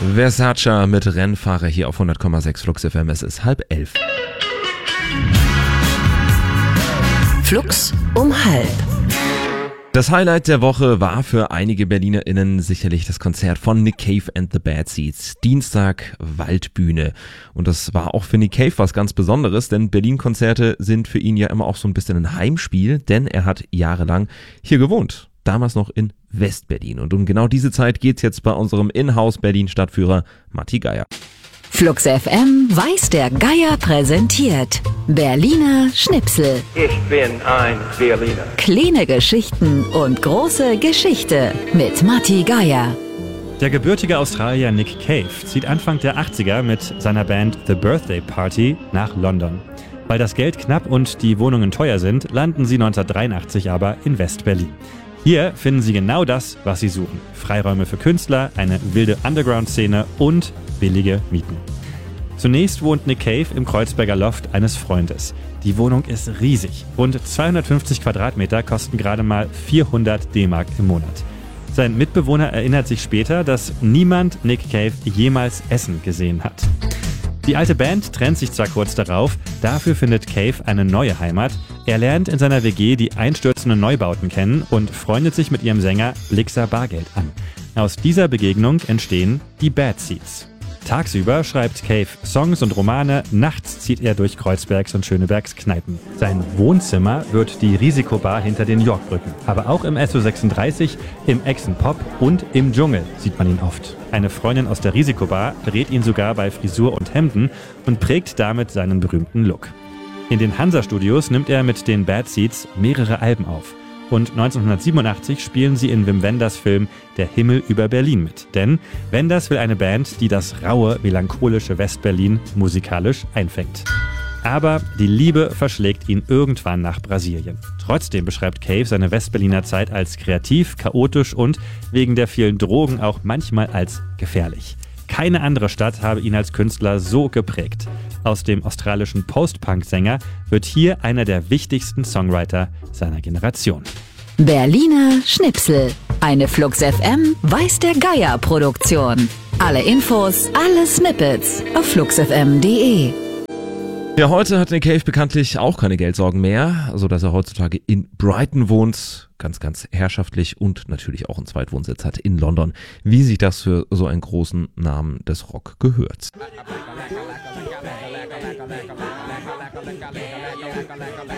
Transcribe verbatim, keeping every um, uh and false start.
Versace mit Rennfahrer hier auf hundert Komma sechs Flux F M. Es ist halb elf. Flux um halb. Das Highlight der Woche war für einige BerlinerInnen sicherlich das Konzert von Nick Cave and the Bad Seeds. Dienstag Waldbühne. Und das war auch für Nick Cave was ganz Besonderes, denn Berlin-Konzerte sind für ihn ja immer auch so ein bisschen ein Heimspiel, denn er hat jahrelang hier gewohnt. Damals noch in West-Berlin. Und um genau diese Zeit geht's jetzt bei unserem Inhouse-Berlin-Stadtführer Matti Geier. Flux F M weiß der Geier präsentiert. Berliner Schnipsel. Ich bin ein Berliner. Kleine Geschichten und große Geschichte mit Matti Geier. Der gebürtige Australier Nick Cave zieht Anfang der achtziger mit seiner Band The Birthday Party nach London. Weil das Geld knapp und die Wohnungen teuer sind, landen sie neunzehnhundertdreiundachtzig aber in West-Berlin. Hier finden sie genau das, was sie suchen. Freiräume für Künstler, eine wilde Underground-Szene und billige Mieten. Zunächst wohnt Nick Cave im Kreuzberger Loft eines Freundes. Die Wohnung ist riesig. Rund zweihundertfünfzig Quadratmeter kosten gerade mal vierhundert D-Mark im Monat. Sein Mitbewohner erinnert sich später, dass niemand Nick Cave jemals essen gesehen hat. Die alte Band trennt sich zwar kurz darauf, dafür findet Cave eine neue Heimat. Er lernt in seiner W G die einstürzenden Neubauten kennen und freundet sich mit ihrem Sänger Blixer Bargeld an. Aus dieser Begegnung entstehen die Bad Seeds. Tagsüber schreibt Cave Songs und Romane, nachts zieht er durch Kreuzbergs und Schönebergs Kneipen. Sein Wohnzimmer wird die Risikobar hinter den Yorkbrücken. Aber auch im S O sechsunddreißig, im Echsenpop und im Dschungel sieht man ihn oft. Eine Freundin aus der Risikobar berät ihn sogar bei Frisur und Hemden und prägt damit seinen berühmten Look. In den Hansa-Studios nimmt er mit den Bad Seeds mehrere Alben auf. Und neunzehnhundertsiebenundachtzig spielen sie in Wim Wenders Film Der Himmel über Berlin mit. Denn Wenders will eine Band, die das raue, melancholische West-Berlin musikalisch einfängt. Aber die Liebe verschlägt ihn irgendwann nach Brasilien. Trotzdem beschreibt Cave seine West-Berliner Zeit als kreativ, chaotisch und wegen der vielen Drogen auch manchmal als gefährlich. Keine andere Stadt habe ihn als Künstler so geprägt. Aus dem australischen Post-Punk-Sänger wird hier einer der wichtigsten Songwriter seiner Generation. Berliner Schnipsel. Eine Flux F M weiß der Geier Produktion. Alle Infos, alle Snippets auf flux f m punkt d e. Ja, heute hat Nick Cave bekanntlich auch keine Geldsorgen mehr, sodass er heutzutage in Brighton wohnt, ganz, ganz herrschaftlich und natürlich auch einen Zweitwohnsitz hat in London, wie sich das für so einen großen Namen des Rock gehört.